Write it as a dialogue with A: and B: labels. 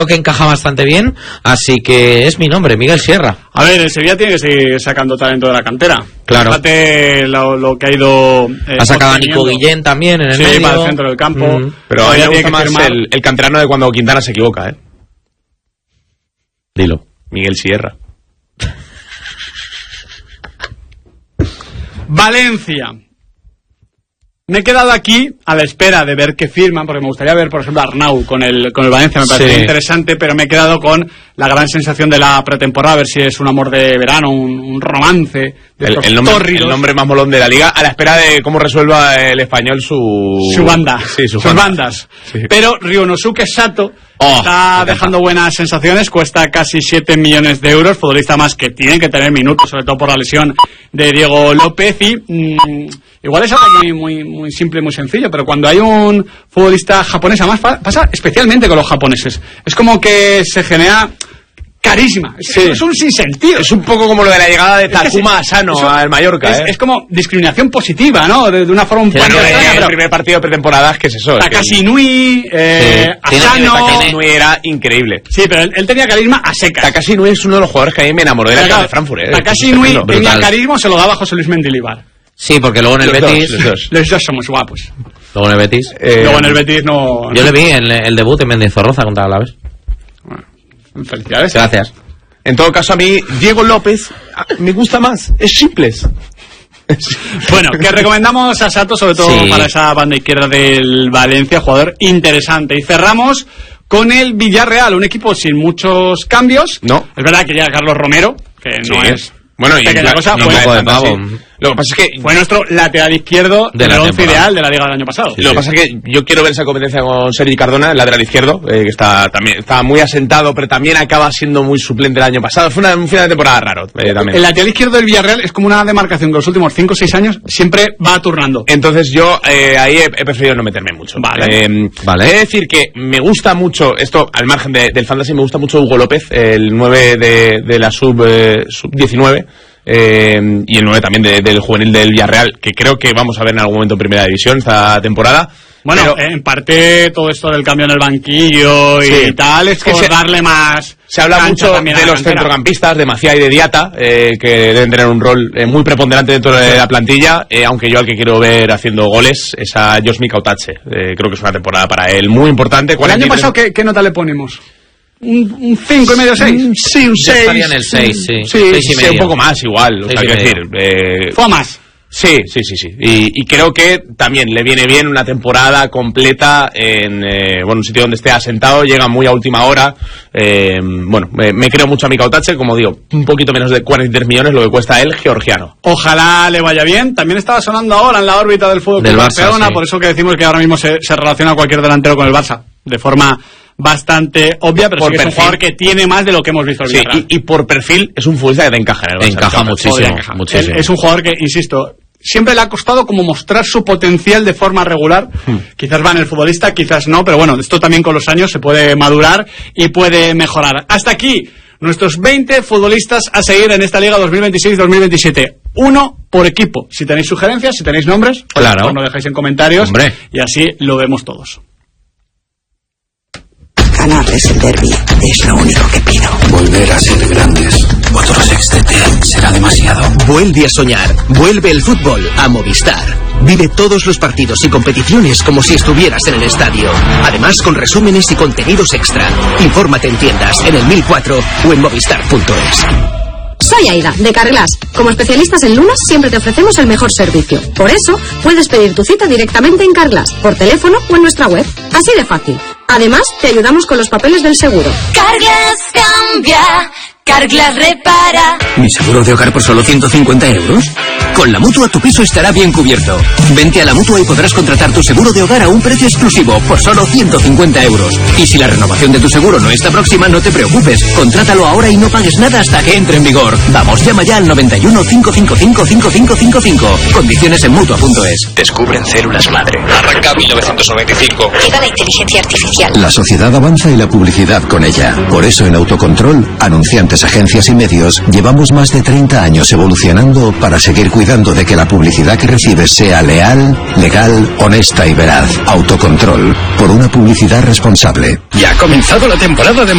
A: que encaja bastante bien, así que es mi nombre, Miguel Sierra.
B: A ver, el Sevilla tiene que seguir sacando talento de la cantera.
A: Claro.
B: Fíjate lo que ha ido...
A: ha sacado a Nico Guillén también en el medio.
B: Sí, para el centro del campo.
C: Pero a mí me gusta más el canterano de cuando Quintana se equivoca,
A: Dilo.
C: Miguel Sierra.
B: Valencia. Me he quedado aquí a la espera de ver qué firman, porque me gustaría ver, por ejemplo, a Arnau con el Valencia, me parece interesante, pero me he quedado con la gran sensación de la pretemporada, a ver si es un amor de verano, un romance de
C: el nombre más molón de la liga, a la espera de cómo resuelva el Español su
B: banda,
C: sí, sus
B: bandas. Sí. Pero Ryonosuke Sato está dejando buenas sensaciones, cuesta casi 7 millones de euros, futbolista más que tiene que tener minutos, sobre todo por la lesión de Diego López, y igual es algo muy simple, muy sencillo, pero cuando hay un futbolista japonés, además pasa especialmente con los japoneses, es como que se genera carisma, es un sinsentido.
C: Es un poco como lo de la llegada de Takuma Asano al Mallorca.
B: Es como discriminación positiva, ¿no? De una forma un poco
C: extraña. El primer partido de pretemporada, ¿qué es eso?
B: Takashi Inui, Asano.
C: Takashi Inui era increíble.
B: Sí, pero él tenía carisma a secas.
C: Takashi Inui es uno de los jugadores que a mí me enamoró de la de Frankfurt.
B: Takashi Inui tenía carisma, se lo daba José Luis Mendilibar.
A: Sí, porque luego en el Betis...
B: Los dos somos guapos.
A: Luego en el Betis...
B: luego en el Betis no...
A: Yo le vi el debut en Mendizorroza contra Alavés.
B: Felicidades.
A: Gracias.
C: En todo caso, a mí, Diego López me gusta más. Es simples.
B: Bueno, que recomendamos a Sato, sobre todo para esa banda izquierda del Valencia, jugador interesante. Y cerramos con el Villarreal, un equipo sin muchos cambios.
C: No.
B: Es verdad que llega Carlos Romero, que no es...
C: Bueno, y
B: pequeña cosa,
A: un poco de pavo.
C: Lo que pasa es que
B: fue nuestro lateral izquierdo del 11 ideal de la Liga del año pasado.
C: Lo que pasa es que yo quiero ver esa competencia con Sergi Cardona, el lateral izquierdo, que está muy asentado, pero también acaba siendo muy suplente el año pasado. Fue un final de temporada raro. También.
B: El lateral izquierdo del Villarreal es como una demarcación que los últimos 5 o 6 años siempre va turnando.
C: Entonces yo ahí he preferido no meterme mucho.
B: Vale.
C: He de decir que me gusta mucho, esto al margen del fantasy, me gusta mucho Hugo López, el 9 de la sub-19. Y el 9 también del juvenil del Villarreal, que creo que vamos a ver en algún momento en primera división esta temporada.
B: Bueno, pero en parte todo esto del cambio en el banquillo y tal es por darle más.
C: Se habla mucho de los centrocampistas, de Macía y de Diata, que deben tener un rol muy preponderante dentro de la plantilla, aunque yo al que quiero ver haciendo goles es a Josmi Kautache. Creo que es una temporada para él muy importante.
B: ¿El año pasado qué nota le ponemos? ¿Un 5,5, 6?
C: Sí, un 6.
A: Estaría en el 6, sí.
C: Sí, un poco más igual. O sea, quiero decir...
B: ¿Fue más?
C: Sí. Y creo que también le viene bien una temporada completa en un sitio donde esté asentado, llega muy a última hora. Me creo mucho a mi Kautache, como digo, un poquito menos de 43 millones lo que cuesta él, georgiano.
B: Ojalá le vaya bien. También estaba sonando ahora en la órbita del fútbol del Barcelona, por eso que decimos que ahora mismo se relaciona cualquier delantero con el Barça, de forma bastante obvia, pero sí que es un jugador que tiene más de lo que hemos visto.
C: Y por perfil es un futbolista que te encaja en el Barça.
A: Encaja muchísimo.
B: Es un jugador que, insisto, siempre le ha costado como mostrar su potencial de forma regular. Quizás va en el futbolista, quizás no, pero bueno, esto también con los años se puede madurar y puede mejorar. Hasta aquí nuestros 20 futbolistas a seguir en esta Liga 2026-2027. Uno por equipo. Si tenéis sugerencias, si tenéis nombres,
A: claro,
B: pues lo dejáis en comentarios.
A: Hombre.
B: Y así lo vemos todos.
D: Ganarles el derbi es lo único que pido.
E: Volver a ser grandes. Otro sextete será demasiado.
F: Vuelve a soñar. Vuelve el fútbol a Movistar. Vive todos los partidos y competiciones como si estuvieras en el estadio. Además, con resúmenes y contenidos extra. Infórmate en tiendas, en el 1004 o en movistar.es.
G: Soy Aida, de Carglass. Como especialistas en lunas, siempre te ofrecemos el mejor servicio. Por eso, puedes pedir tu cita directamente en Carglass, por teléfono o en nuestra web. Así de fácil. Además, te ayudamos con los papeles del seguro.
H: Carglass cambia, Carglass repara.
E: ¿Mi seguro de hogar por solo 150 euros?
F: Con la Mutua tu piso estará bien cubierto. Vente a la Mutua y podrás contratar tu seguro de hogar a un precio exclusivo por solo 150 euros. Y si la renovación de tu seguro no está próxima, no te preocupes. Contrátalo ahora y no pagues nada hasta que entre en vigor. Vamos, llama ya al 91 555 5555. Condiciones en Mutua.es.
E: Descubren células madre.
F: Arranca 1995.
H: Llega la inteligencia artificial.
I: La sociedad avanza y la publicidad con ella. Por eso en Autocontrol, anunciantes, agencias y medios, llevamos más de 30 años evolucionando para seguir cuidando de que la publicidad que recibes sea leal, legal, honesta y veraz. Autocontrol, por una publicidad responsable.
F: Ya ha comenzado la temporada de